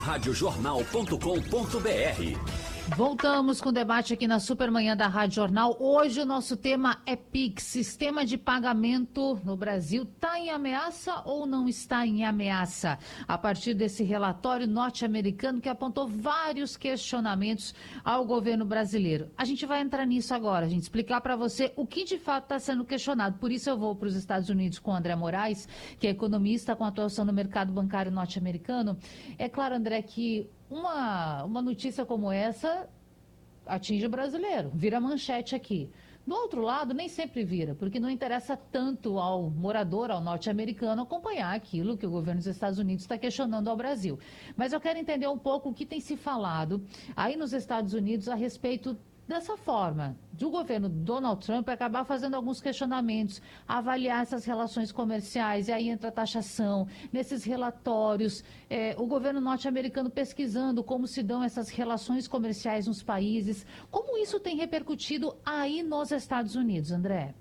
radiojornal.com.br. Voltamos com o debate aqui na Supermanhã da Rádio Jornal. Hoje o nosso tema é Pix. Sistema de pagamento no Brasil está em ameaça ou não está em ameaça? A partir desse relatório norte-americano que apontou vários questionamentos ao governo brasileiro. A gente vai entrar nisso agora, a gente explicar para você o que de fato está sendo questionado. Por isso eu vou para os Estados Unidos com o André Moraes, que é economista com atuação no mercado bancário norte-americano. É claro, André, que uma notícia como essa atinge o brasileiro, vira manchete aqui. Do outro lado, nem sempre vira, porque não interessa tanto ao morador, ao norte-americano, acompanhar aquilo que o governo dos Estados Unidos está questionando ao Brasil. Mas eu quero entender um pouco o que tem se falado aí nos Estados Unidos a respeito dessa forma, do governo Donald Trump acabar fazendo alguns questionamentos, avaliar essas relações comerciais, e aí entra a taxação, nesses relatórios, o governo norte-americano pesquisando como se dão essas relações comerciais nos países, como isso tem repercutido aí nos Estados Unidos, André?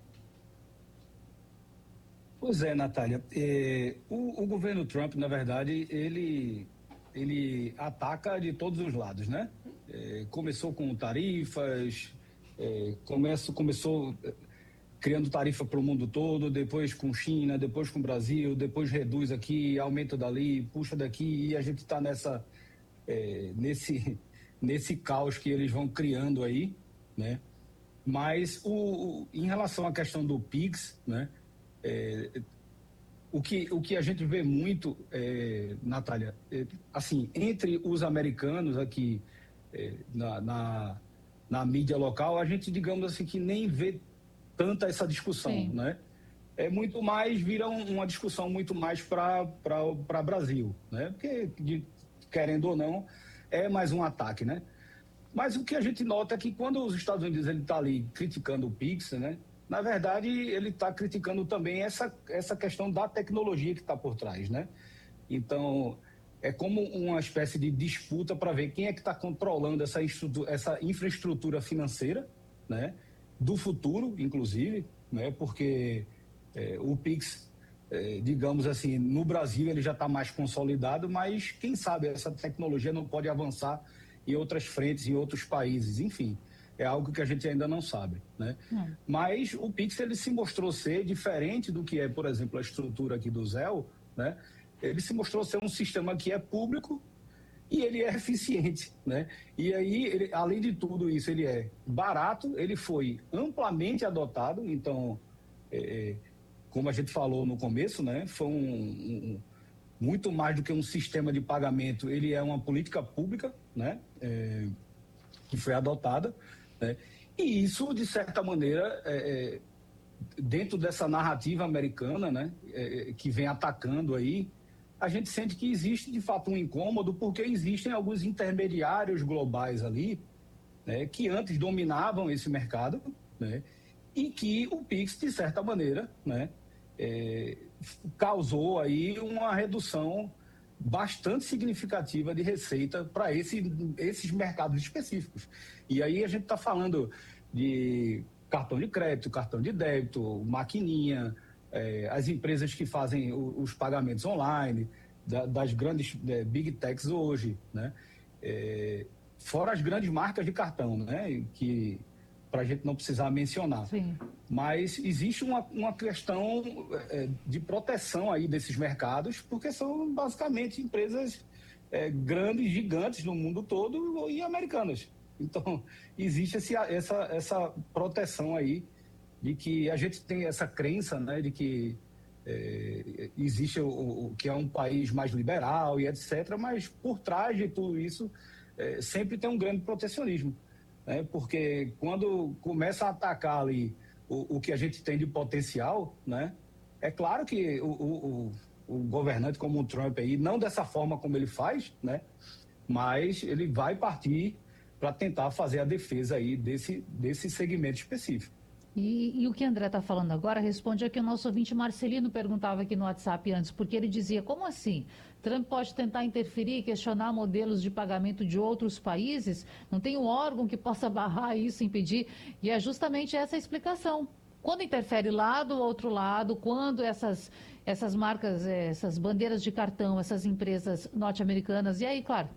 Pois é, Natália, o governo Trump, na verdade, ele ataca de todos os lados, né? Começou com tarifas, começou criando tarifa para o mundo todo, depois com China, depois com o Brasil, depois reduz aqui, aumenta dali, puxa daqui, e a gente está nesse caos que eles vão criando aí, né? Mas em relação à questão do PIX, né? O que a gente vê muito, Natália, assim, entre os americanos aqui na mídia local, a gente, digamos assim, que nem vê tanta essa discussão, sim, né? É muito mais, vira uma discussão muito mais para Brasil, né? Porque, querendo ou não, é mais um ataque, né? Mas o que a gente nota é que quando os Estados Unidos está ali criticando o PIX, né? Na verdade, ele está criticando também essa questão da tecnologia que está por trás, né? Então, é como uma espécie de disputa para ver quem é que está controlando essa infraestrutura financeira, né? Do futuro, inclusive, né? Porque o PIX, digamos assim, no Brasil ele já está mais consolidado, mas quem sabe essa tecnologia não pode avançar em outras frentes, em outros países, enfim. É algo que a gente ainda não sabe, né? Mas o Pix, ele se mostrou ser diferente do que é, por exemplo, a estrutura aqui do Zelle, né? Ele se mostrou ser um sistema que é público e ele é eficiente, né? E aí, além de tudo isso, ele é barato, ele foi amplamente adotado, então, como a gente falou no começo, né? Foi muito mais do que um sistema de pagamento, ele é uma política pública, né? Que foi adotada, né? E isso, de certa maneira, dentro dessa narrativa americana, né, que vem atacando aí, a gente sente que existe, de fato, um incômodo, porque existem alguns intermediários globais ali, né, que antes dominavam esse mercado, né, e que o PIX, de certa maneira, né, causou aí uma redução bastante significativa de receita para esses mercados específicos. E aí a gente está falando de cartão de crédito, cartão de débito, maquininha, as empresas que fazem os pagamentos online, das grandes big techs hoje, né? Fora as grandes marcas de cartão, né? Que para a gente não precisar mencionar. Sim. Mas existe uma questão de proteção aí desses mercados, porque são basicamente empresas grandes, gigantes no mundo todo e americanas. Então, existe essa proteção aí de que a gente tem essa crença, né, de que existe que é um país mais liberal e etc., mas por trás de tudo isso sempre tem um grande protecionismo. Porque quando começa a atacar ali o que a gente tem de potencial, né, é claro que o governante como o Trump aí, não dessa forma como ele faz, né, mas ele vai partir para tentar fazer a defesa aí desse segmento específico. E o que o André está falando agora responde ao que o nosso ouvinte Marcelino perguntava aqui no WhatsApp antes, porque ele dizia, como assim? Trump pode tentar interferir e questionar modelos de pagamento de outros países? Não tem um órgão que possa barrar isso, impedir? E é justamente essa a explicação. Quando interfere lá do outro lado, quando essas marcas, essas bandeiras de cartão, essas empresas norte-americanas, e aí, claro,